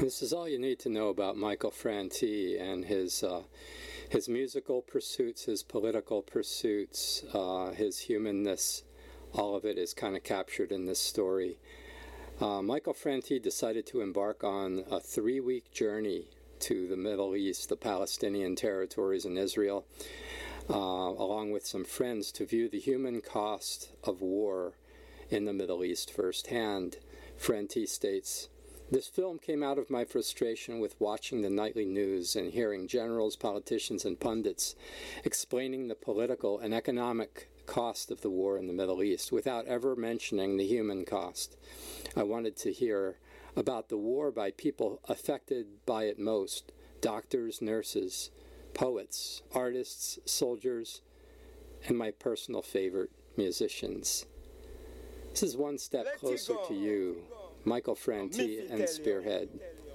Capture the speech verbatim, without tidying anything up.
This is all you need to know about Michael Franti and his uh, his musical pursuits, his political pursuits, uh, his humanness. All of it is kind of captured in this story. Uh, Michael Franti decided to embark on a three-week journey to the Middle East, the Palestinian territories in Israel, uh, along with some friends, to view the human cost of war in the Middle East firsthand. Franti states, "This film came out of my frustration with watching the nightly news and hearing generals, politicians, and pundits explaining the political and economic cost of the war in the Middle East without ever mentioning the human cost. I wanted to hear about the war by people affected by it most: doctors, nurses, poets, artists, soldiers, and my personal favorite, musicians." This is one step closer to you, Michael Franti and Spearhead.